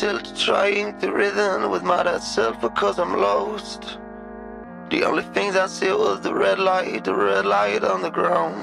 still trying to rhythm with my dead self because I'm lost. The only things I see was the red light on the ground.